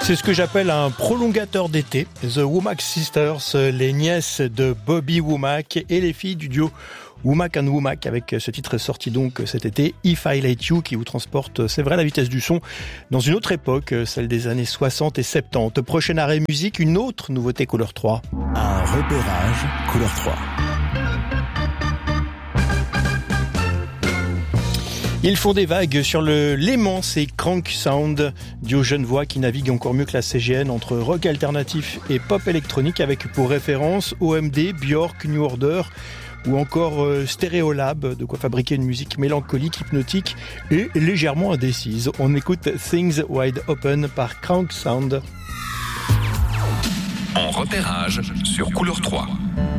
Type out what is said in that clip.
C'est ce que j'appelle un prolongateur d'été. The Womack Sisters, les nièces de Bobby Womack et les filles du duo Womack and Womack, avec ce titre sorti donc cet été, If I Let You, qui vous transporte, c'est vrai, à la vitesse du son, dans une autre époque, celle des années 60 et 70. Prochain arrêt musique, une autre nouveauté Couleur 3. Un repérage Couleur 3. Ils font des vagues sur le Léman, c'est Crank Sound, duo genevois qui navigue encore mieux que la CGN entre rock alternatif et pop électronique, avec pour référence OMD, Björk, New Order ou encore Stereolab, de quoi fabriquer une musique mélancolique, hypnotique et légèrement indécise. On écoute Things Wide Open par Crank Sound. En repérage sur Couleur 3.